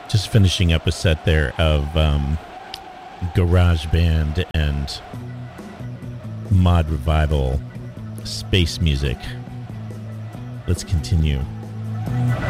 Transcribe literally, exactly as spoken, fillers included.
Just finishing up a set there of um, garage band and mod revival space music. Let's continue.